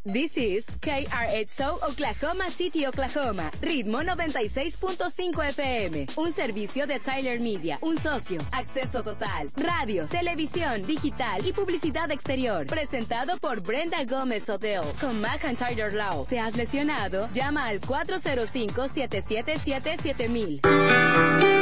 This is KRXO Oklahoma City, Oklahoma. Ritmo 96.5 FM. Un servicio de Tyler Media. Un socio. Acceso total. Radio, televisión, digital y publicidad exterior. Presentado por Brenda Gómez Hotel. Con McIntyre Law. ¿Te has lesionado? Llama al 405-777-7000.